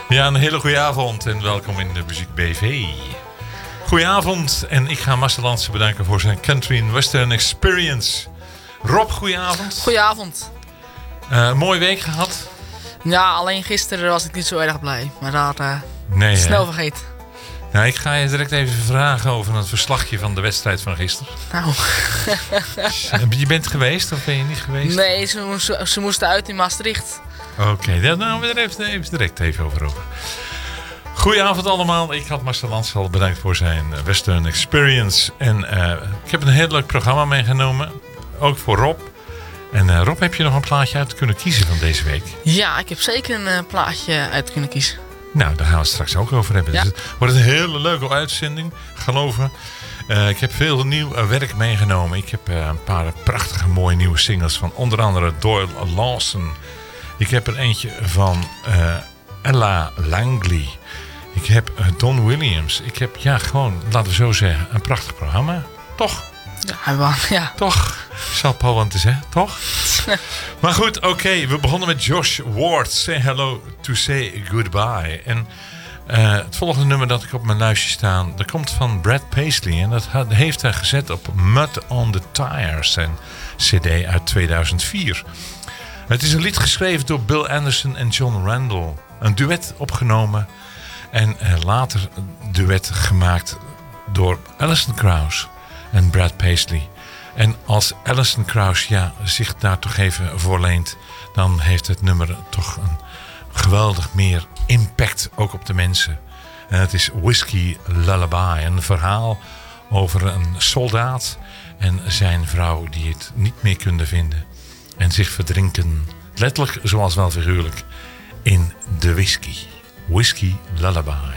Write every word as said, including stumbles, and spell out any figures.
Ja, een hele goede avond en welkom in de Muziek B V. Goedenavond en ik ga Marcel Lansen bedanken voor zijn Country and Western Experience. Rob, goedenavond. Goedenavond. Uh, een mooie week gehad? Ja, alleen gisteren was ik niet zo erg blij. Maar dat uh, nee, snel hè? vergeten. Nou, ik ga je direct even vragen over het verslagje van de wedstrijd van gisteren. Nou. Je bent geweest of ben je niet geweest? Nee, ze, moest, ze moesten uit in Maastricht. Oké, okay, daar gaan we er even, even direct even over over. Goedenavond allemaal. Ik had Marcel Lansen al bedankt voor zijn Western Experience. En uh, ik heb een heel leuk programma meegenomen. Ook voor Rob. En uh, Rob, heb je nog een plaatje uit kunnen kiezen van deze week? Ja, ik heb zeker een uh, plaatje uit kunnen kiezen. Nou, daar gaan we het straks ook over hebben. Ja. Dus het wordt een hele leuke uitzending, geloof me. Uh, ik heb veel nieuw uh, werk meegenomen. Ik heb uh, een paar prachtige mooie nieuwe singles van onder andere Doyle Lawson. Ik heb er eentje van uh, Ella Langley. Ik heb uh, Don Williams. Ik heb, ja, gewoon, laten we zo zeggen, een prachtig programma. Toch? Ja, ja. Toch? Zal Paul want te zeggen, toch? Maar goed, oké. Okay, we begonnen met Josh Ward. Say hello to say goodbye. En uh, het volgende nummer dat ik op mijn lijstje staan, dat komt van Brad Paisley. En dat heeft hij gezet op Mud on the Tires, zijn cd uit tweeduizend vier. Het is een lied geschreven door Bill Anderson en John Randall. Een duet opgenomen en uh, later een duet gemaakt door Alison Krauss en Brad Paisley. En als Alison Krauss ja, zich daar toch even voor leent, dan heeft het nummer toch een geweldig meer impact ook op de mensen. En het is Whiskey Lullaby, een verhaal over een soldaat en zijn vrouw die het niet meer konden vinden. En zich verdrinken, letterlijk zoals wel figuurlijk, in de whisky. Whiskey Lullaby.